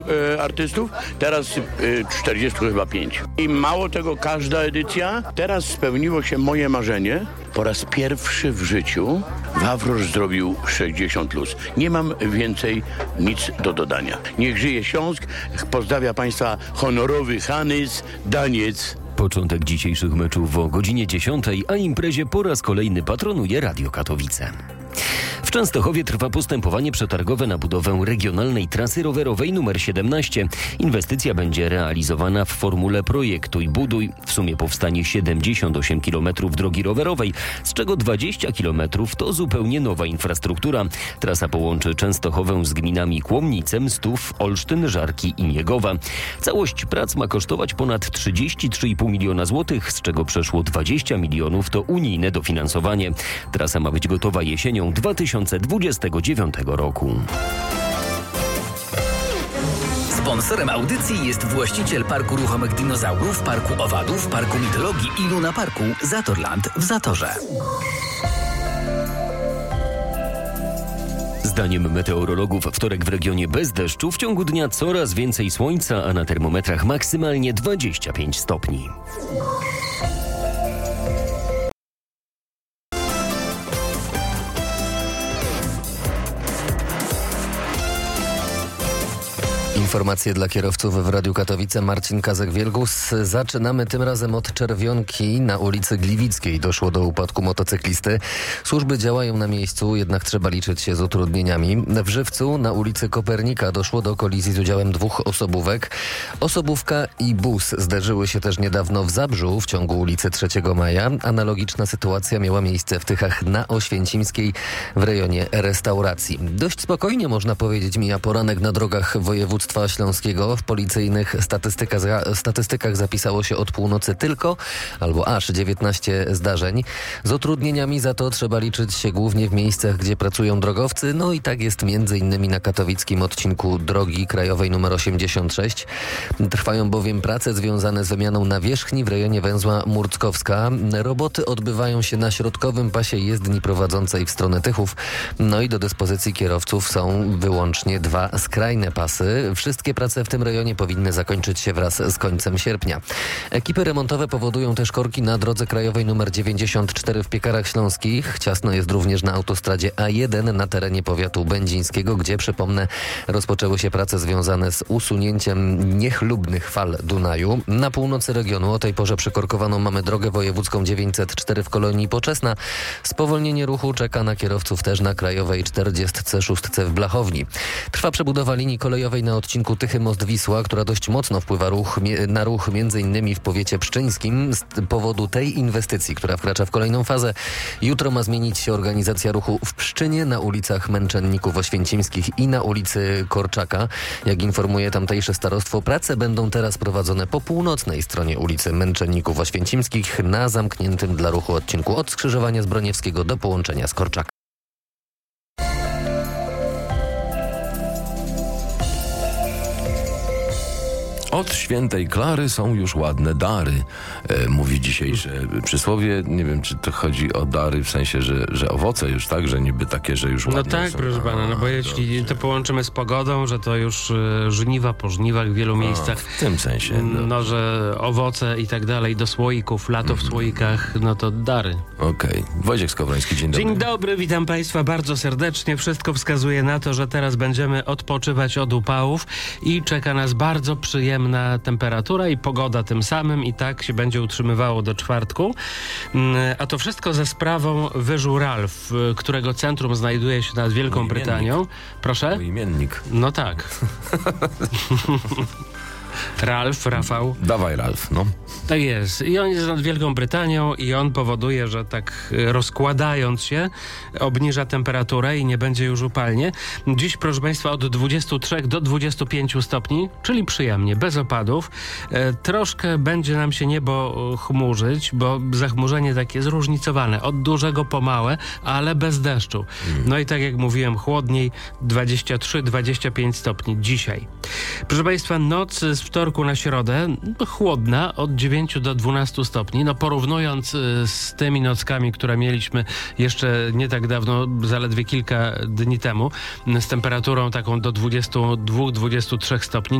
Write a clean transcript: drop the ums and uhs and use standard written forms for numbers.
artystów, teraz 45. I mało tego, każda edycja. Teraz spełniło się moje marzenie. Po raz pierwszy w życiu Wawrosz zrobił 60+. Nie mam więcej nic do dodania. Niech żyje Śląsk. Pozdrawia Państwa honorowy Hanys Daniec. Początek dzisiejszych meczów o godzinie 10, a imprezie po raz kolejny patronuje Radio Katowice. W Częstochowie trwa postępowanie przetargowe na budowę regionalnej trasy rowerowej nr 17. Inwestycja będzie realizowana w formule projektuj buduj. W sumie powstanie 78 km drogi rowerowej, z czego 20 km to zupełnie nowa infrastruktura. Trasa połączy Częstochowę z gminami Kłomnicem, Stów, Olsztyn, Żarki i Niegowa. Całość prac ma kosztować ponad 33,5 miliona złotych, z czego przeszło 20 milionów to unijne dofinansowanie. Trasa ma być gotowa jesienią 2029 roku. Sponsorem audycji jest właściciel Parku Ruchomych Dinozaurów, Parku Owadów, Parku Mitologii i Luna Parku Zatorland w Zatorze. Zdaniem meteorologów wtorek w regionie bez deszczu, w ciągu dnia coraz więcej słońca, a na termometrach maksymalnie 25 stopni. Informacje dla kierowców w Radiu Katowice. Marcin Kazek-Wielgus. Zaczynamy tym razem od Czerwionki. Na ulicy Gliwickiej doszło do upadku motocyklisty. Służby działają na miejscu, jednak trzeba liczyć się z utrudnieniami. W Żywcu na ulicy Kopernika doszło do kolizji z udziałem 2 osobówek. Osobówka i bus zderzyły się też niedawno w Zabrzu w ciągu ulicy 3 Maja. Analogiczna sytuacja miała miejsce w Tychach na Oświęcimskiej w rejonie restauracji. Dość spokojnie, można powiedzieć, mija poranek na drogach województwa śląskiego. W policyjnych statystykach zapisało się od północy tylko albo aż 19 zdarzeń. Z utrudnieniami za to trzeba liczyć się głównie w miejscach, gdzie pracują drogowcy. No i tak jest m.in. na katowickim odcinku drogi krajowej nr 86. Trwają bowiem prace związane z wymianą nawierzchni w rejonie węzła Murckowska. Roboty odbywają się na środkowym pasie jezdni prowadzącej w stronę Tychów. No i do dyspozycji kierowców są wyłącznie 2 skrajne pasy. Wszystkie prace w tym rejonie powinny zakończyć się wraz z końcem sierpnia. Ekipy remontowe powodują też korki na drodze krajowej nr 94 w Piekarach Śląskich. Ciasno jest również na autostradzie A1 na terenie powiatu będzińskiego, gdzie, przypomnę, rozpoczęły się prace związane z usunięciem niechlubnych fal Dunaju. Na północy regionu o tej porze przykorkowaną mamy drogę wojewódzką 904 w Kolonii Poczesna. Spowolnienie ruchu czeka na kierowców też na krajowej 46 w Blachowni. Trwa przebudowa linii kolejowej na odcinku Tychy Most Wisła, która dość mocno wpływa na ruch m.in. w powiecie pszczyńskim. Z powodu tej inwestycji, która wkracza w kolejną fazę, jutro ma zmienić się organizacja ruchu w Pszczynie, na ulicach Męczenników Oświęcimskich i na ulicy Korczaka. Jak informuje tamtejsze starostwo, prace będą teraz prowadzone po północnej stronie ulicy Męczenników Oświęcimskich na zamkniętym dla ruchu odcinku od skrzyżowania Zbroniewskiego do połączenia z Korczaka. Od świętej Klary są już ładne dary, mówi dzisiejsze przysłowie. Nie wiem, czy to chodzi o dary w sensie, że owoce już, tak? Że niby takie, że już ładne No tak, są. proszę pana, no bo jeśli to połączymy z pogodą, że to już żniwa po żniwach w wielu miejscach. W tym sensie. No, że owoce i tak dalej do słoików, lato w słoikach, no to dary. Okej. Wojciech Skowroński, dzień dobry. Dzień dobry, witam państwa bardzo serdecznie. Wszystko wskazuje na to, że teraz będziemy odpoczywać od upałów i czeka nas bardzo przyjemna temperatura i pogoda tym samym i tak się będzie utrzymywało do czwartku. A to wszystko za sprawą wyżu Ralf, którego centrum znajduje się nad Wielką Brytanią. Proszę? Mój imiennik. No tak. Rafał. Dawaj, Ralf, no. Tak jest. I on jest nad Wielką Brytanią i on powoduje, że tak rozkładając się obniża temperaturę i nie będzie już upalnie. Dziś, proszę państwa, od 23 do 25 stopni, czyli przyjemnie, bez opadów. Troszkę będzie nam się niebo chmurzyć, bo zachmurzenie takie zróżnicowane, od dużego po małe, ale bez deszczu. No i tak jak mówiłem, chłodniej, 23-25 stopni dzisiaj. Proszę państwa, noc z wtorku na środę chłodna od 9 9 do 12 stopni. No porównując z tymi nockami, które mieliśmy jeszcze nie tak dawno, zaledwie kilka dni temu, z temperaturą taką do 22-23 stopni,